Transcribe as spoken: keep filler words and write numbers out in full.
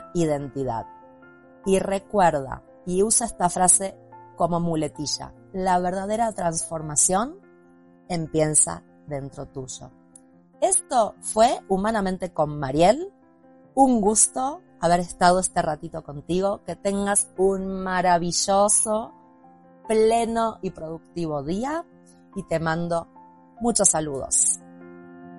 identidad. Y recuerda, y usa esta frase como muletilla, la verdadera transformación empieza dentro tuyo. Esto fue Humanamente con Mariel. Un gusto haber estado este ratito contigo. Que tengas un maravilloso, pleno y productivo día. Y te mando muchos saludos.